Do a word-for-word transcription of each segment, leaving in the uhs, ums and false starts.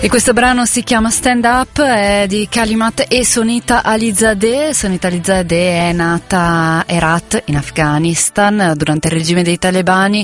E questo brano si chiama Stand Up, è di Kalimat e Sonita Alizadeh. Sonita Alizadeh è nata a Herat in Afghanistan durante il regime dei talebani,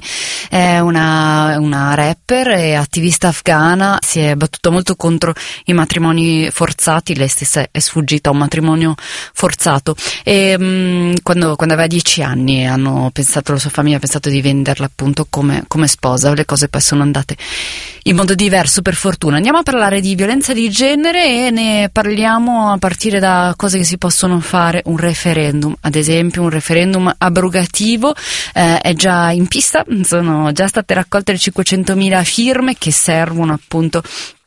è una, una rapper e attivista afghana, si è battuta molto contro i matrimoni forzati, lei stessa è sfuggita a un matrimonio forzato e mh, quando, quando aveva dieci anni hanno pensato, la sua famiglia ha pensato di venderla appunto come, come sposa, le cose poi sono andate in modo diverso per fortuna. Andiamo a parlare di violenza di genere e ne parliamo a partire da cose che si possono fare. Un referendum, ad esempio un referendum abrogativo eh, è già in pista, sono già state raccolte le cinquecentomila firme che servono appunto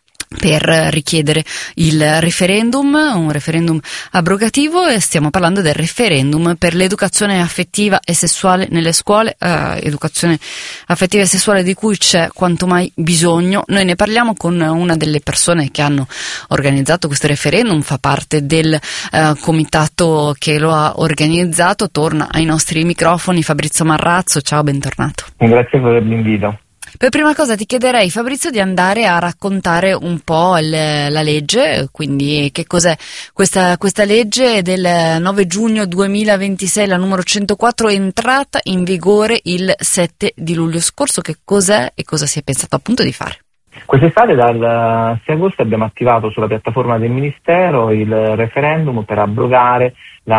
per richiedere il referendum, un referendum abrogativo, e stiamo parlando del referendum per l'educazione affettiva e sessuale nelle scuole, eh, educazione affettiva e sessuale di cui c'è quanto mai bisogno. Noi ne parliamo con una delle persone che hanno organizzato questo referendum, fa parte del eh, comitato che lo ha organizzato, torna ai nostri microfoni Fabrizio Marrazzo, ciao, bentornato. Grazie per l'invito. Per prima cosa ti chiederei, Fabrizio, di andare a raccontare un po' il, la legge, quindi che cos'è questa, questa legge del nove giugno duemilaventisei, la numero centoquattro, entrata in vigore il sette di luglio scorso. Che cos'è e cosa si è pensato appunto di fare? Quest'estate dal sei agosto abbiamo attivato sulla piattaforma del Ministero il referendum per abrogare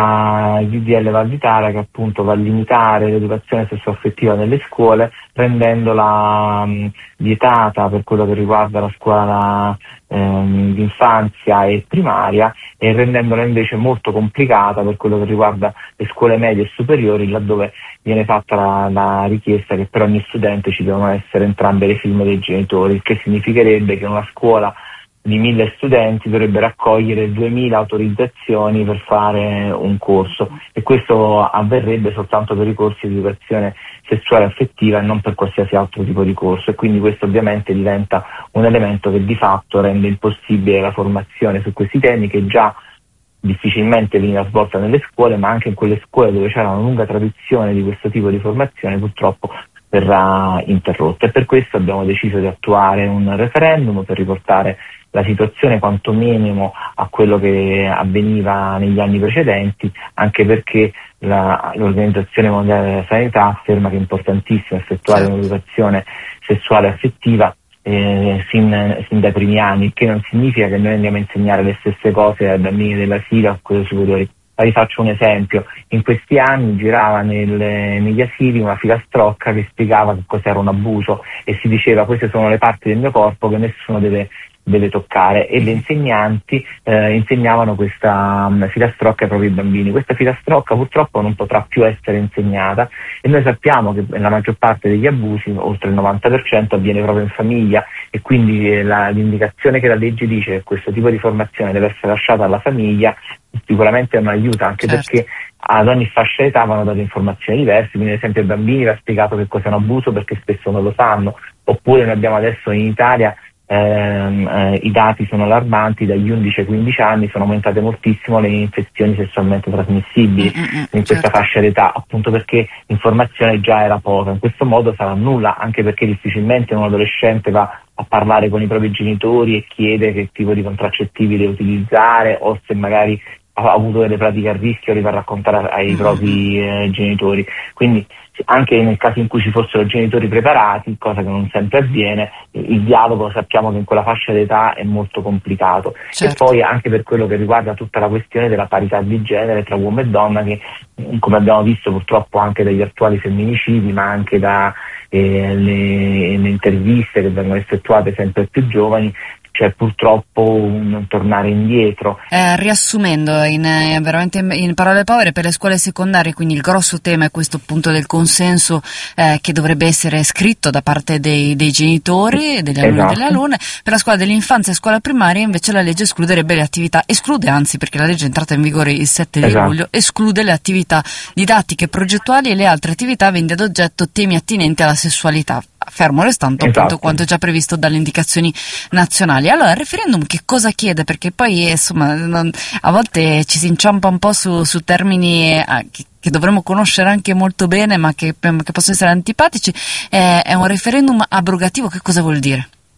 la D D L Valditara, che appunto va a limitare l'educazione sessuaffettiva nelle scuole, rendendola mh, vietata per quello che riguarda la scuola ehm, d'infanzia e primaria, e rendendola invece molto complicata per quello che riguarda le scuole medie e superiori, laddove viene fatta la, la richiesta che per ogni studente ci devono essere entrambe le firme dei genitori, il che significherebbe che una scuola di mille studenti dovrebbe raccogliere duemila autorizzazioni per fare un corso, e questo avverrebbe soltanto per i corsi di educazione sessuale affettiva e non per qualsiasi altro tipo di corso, e quindi questo ovviamente diventa un elemento che di fatto rende impossibile la formazione su questi temi, che già difficilmente veniva svolta nelle scuole, ma anche in quelle scuole dove c'era una lunga tradizione di questo tipo di formazione purtroppo verrà interrotta. E per questo abbiamo deciso di attuare un referendum per riportare la situazione quanto minimo a quello che avveniva negli anni precedenti, anche perché la, l'Organizzazione Mondiale della Sanità afferma che è importantissimo effettuare un'educazione sessuale affettiva eh, sin, sin dai primi anni, che non significa che noi andiamo a insegnare le stesse cose ai bambini dell'asilo o a quelli superiori. Vi faccio un esempio: in questi anni girava nel, negli asili una filastrocca che spiegava che cos'era un abuso e si diceva: queste sono le parti del mio corpo che nessuno deve deve toccare, e le insegnanti eh, insegnavano questa um, filastrocca ai propri bambini. Questa filastrocca purtroppo non potrà più essere insegnata, e noi sappiamo che la maggior parte degli abusi, oltre il novanta per cento, avviene proprio in famiglia, e quindi eh, la, l'indicazione che la legge dice che questo tipo di formazione deve essere lasciata alla famiglia sicuramente non aiuta, anche certo. Perché ad ogni fascia d'età vanno date informazioni diverse, quindi ad esempio ai bambini va spiegato che cos'è un abuso perché spesso non lo sanno, oppure noi abbiamo adesso in Italia Ehm, eh, i dati sono allarmanti: dagli undici ai quindici anni sono aumentate moltissimo le infezioni sessualmente trasmissibili mm-hmm, in questa certo. fascia d'età, appunto perché l'informazione già era poca. In questo modo sarà nulla, anche perché difficilmente un adolescente va a parlare con i propri genitori e chiede che tipo di contraccettivi deve utilizzare, o se magari ha avuto delle pratiche a rischio li va a raccontare ai mm-hmm. propri eh, genitori. Quindi anche nel caso in cui ci fossero genitori preparati, cosa che non sempre avviene, il dialogo sappiamo che in quella fascia d'età è molto complicato. Certo. E poi anche per quello che riguarda tutta la questione della parità di genere tra uomo e donna, che come abbiamo visto purtroppo anche dagli attuali femminicidi, ma anche da eh, le, le interviste che vengono effettuate sempre più giovani, c'è purtroppo un tornare indietro. Eh, riassumendo in, eh, veramente in, in parole povere, per le scuole secondarie quindi il grosso tema è questo punto del consenso eh, che dovrebbe essere scritto da parte dei, dei genitori, degli alunni esatto. e delle alunne. Per la scuola dell'infanzia e scuola primaria invece la legge escluderebbe le attività, esclude anzi, perché la legge è entrata in vigore il sette esatto. di luglio, esclude le attività didattiche, progettuali e le altre attività aventi ad oggetto temi attinenti alla sessualità, fermo restando esatto. appunto quanto già previsto dalle indicazioni nazionali. Allora il referendum che cosa chiede? Perché poi insomma non, a volte ci si inciampa un po' su, su termini eh, che, che dovremmo conoscere anche molto bene, ma che, che possono essere antipatici. Eh, è un referendum abrogativo, che cosa vuol dire?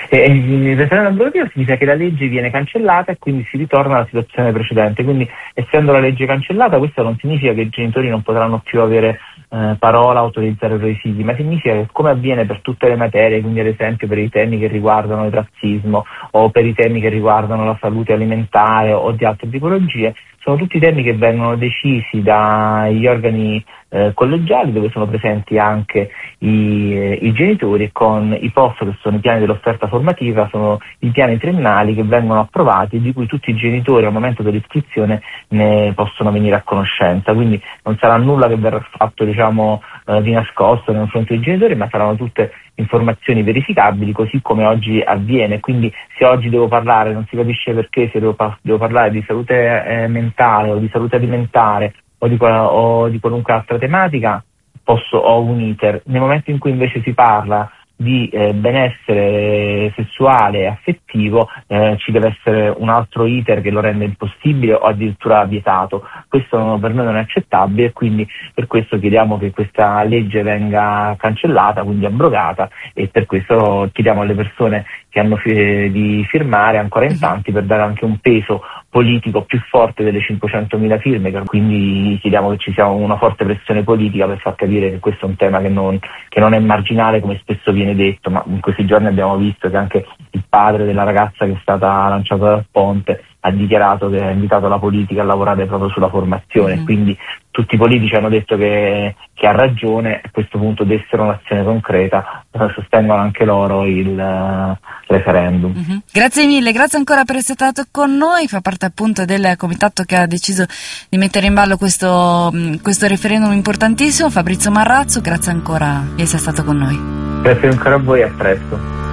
E il referendum abrogativo significa che la legge viene cancellata e quindi si ritorna alla situazione precedente. Quindi, essendo la legge cancellata, questo non significa che i genitori non potranno più avere eh, parola, autorizzare i propri figli, ma significa che, come avviene per tutte le materie, quindi ad esempio per i temi che riguardano il razzismo o per i temi che riguardano la salute alimentare o di altre tipologie, sono tutti temi che vengono decisi dagli organi eh, collegiali, dove sono presenti anche i, eh, i genitori, con i P O F, che sono i piani dell'offerta formativa, sono i piani triennali che vengono approvati e di cui tutti i genitori al momento dell'iscrizione ne possono venire a conoscenza. Quindi non sarà nulla che verrà fatto, diciamo, eh, di nascosto nei confronti dei genitori, ma saranno tutte informazioni verificabili, così come oggi avviene. Quindi se oggi devo parlare, non si capisce perché, se devo, par- devo parlare di salute eh, mentale o di salute alimentare o di, o di qualunque altra tematica, posso, ho un iter. Nel momento in cui invece si parla di eh, benessere sessuale e affettivo, eh, ci deve essere un altro iter che lo rende impossibile o addirittura vietato. Questo per noi non è accettabile e quindi per questo chiediamo che questa legge venga cancellata, quindi abrogata, e per questo chiediamo alle persone che hanno fi- di firmare ancora in tanti, per dare anche un peso politico più forte delle cinquecentomila firme. Quindi chiediamo che ci sia una forte pressione politica per far capire che questo è un tema che non, che non è marginale come spesso viene detto, ma in questi giorni abbiamo visto che anche il padre della ragazza che è stata lanciata dal ponte ha dichiarato che ha invitato la politica a lavorare proprio sulla formazione. Mm. Quindi tutti i politici hanno detto che, che ha ragione, a questo punto dessero un'azione concreta, sostengono anche loro il uh, referendum. Mm-hmm. Grazie mille, grazie ancora per essere stato con noi, fa parte appunto del comitato che ha deciso di mettere in ballo questo, questo referendum importantissimo. Fabrizio Marrazzo, grazie ancora di essere stato con noi. Grazie ancora a voi, a presto.